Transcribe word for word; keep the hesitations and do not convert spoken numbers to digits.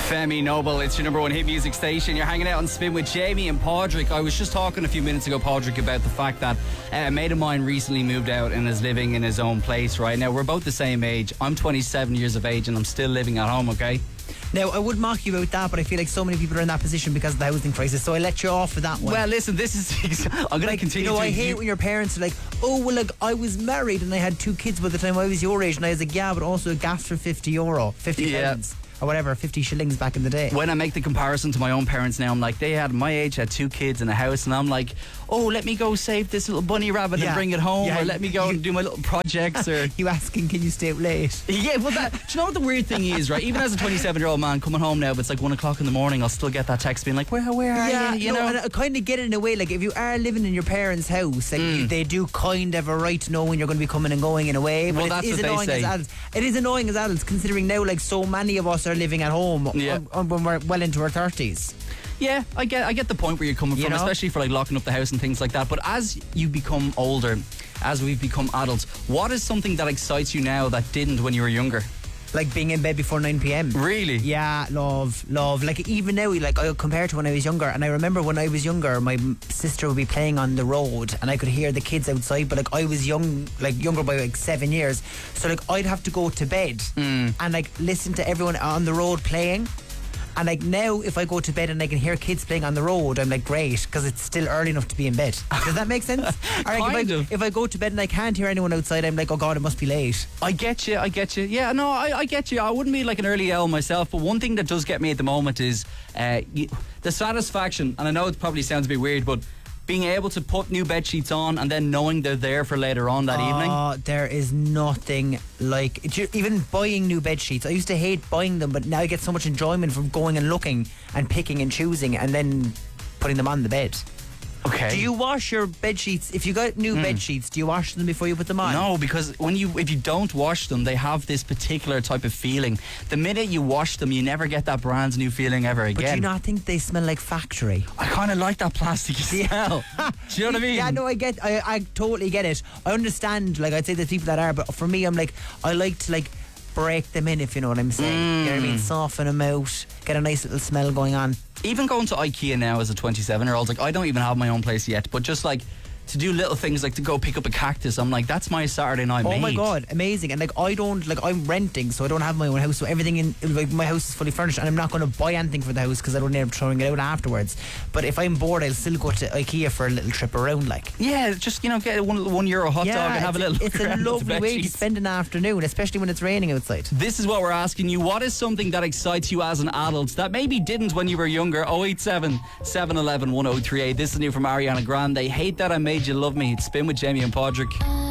Femi Noble, it's your number one hit music station. You're hanging out on Spin with Jamie and Padraig. I was just talking a few minutes ago, Padraig, about the fact that uh, a mate of mine recently moved out and is living in his own place right now. We're both the same age. I'm twenty-seven years of age and I'm still living at home, okay? Now, I would mock you about that, but I feel like so many people are in that position because of the housing crisis, so I let you off with that one. Well, listen, this is... I'm going like, to continue You know, to... I hate when your parents are like, oh, well, like, I was married and I had two kids by the time I was your age, and I was like, yeah, but also a gas for fifty euro, fifty Yeah. pounds. Or whatever, fifty shillings back in the day. When I make the comparison to my own parents now, I'm like, they had my age, had two kids in a house, and I'm like, oh, let me go save this little bunny rabbit Yeah. and bring it home, Yeah, or let me go you- and do my little projects, or... You asking, can you stay up late? Yeah, well, that, do you know what the weird thing is, right? Even as a twenty-seven-year-old man coming home now, if it's like one o'clock in the morning, I'll still get that text being like, where, where are Yeah, you? You no, know? and I kind of get it in a way. Like, if you are living in your parents' house, like, Mm. you, they do kind of have a right to know when you're going to be coming and going in a way. But Well, it that's is what they annoying say. as adults. It is annoying as adults, considering now, like, so many of us are living at home Yeah. um, um, when we're well into our thirties. Yeah, I get I get the point where you're coming You from, know? especially for like locking up the house and things like that. But as you become older, as we've become adults, what is something that excites you now that didn't when you were younger? Like being in bed before nine p.m. Really? Yeah, love, love. Like, even now, like, I compare to when I was younger, and I remember when I was younger, my m- sister would be playing on the road, and I could hear the kids outside. But like, I was young, like younger by like seven years, so like I'd have to go to bed Mm. and like listen to everyone on the road playing. And like now, if I go to bed and I can hear kids playing on the road, I'm like, great, because it's still early enough to be in bed. Does that make sense? Or like Kind if, I, of. if I go to bed and I can't hear anyone outside, I'm like, oh God, it must be late. I get you, I get you. Yeah, no, I, I get you. I wouldn't be like an early owl myself, but one thing that does get me at the moment is uh, you, the satisfaction, and I know it probably sounds a bit weird, but being able to put new bed sheets on and then knowing they're there for later on that evening. Oh, there is nothing like do you- even buying new bed sheets. I used to hate buying them, but now I get so much enjoyment from going and looking and picking and choosing and then putting them on the bed. Okay. Do you wash your bed sheets? If you got new bed sheets, do you wash them before you put them on? No, because when you if you don't wash them, they have this particular type of feeling. The minute you wash them, you never get that brand new feeling ever again. But do you not think they smell like factory? I kind of like that plasticky smell. Do you know what I mean? Yeah, no, I get, I, I totally get it. I understand. Like, I'd say there's people that are, but for me, I'm like, I like to like break them in, if you know what I'm saying. You know what I mean? Soften them out, get a nice little smell going on. Even going to IKEA now as a twenty-seven-year-old, like I don't even have my own place yet, but just like to do little things like to go pick up a cactus, I'm like, that's my Saturday night Oh made. my God, amazing. And like, I don't, like, I'm renting, so I don't have my own house, so everything in, like, my house is fully furnished, and I'm not going to buy anything for the house because I don't end up throwing it out afterwards. But if I'm bored, I'll still go to IKEA for a little trip around, like. Yeah, just, you know, get a one, one euro hot dog and have a it's, little it's look a around with the lovely bed way to sheets. spend an afternoon, especially when it's raining outside. This is what we're asking you. What is something that excites you as an adult that maybe didn't when you were younger? oh eight seven, seven one one, one oh three eight. This is new from Ariana Grande. Hate That I Made You Love Me. It's Spin with Jamie and Padraig.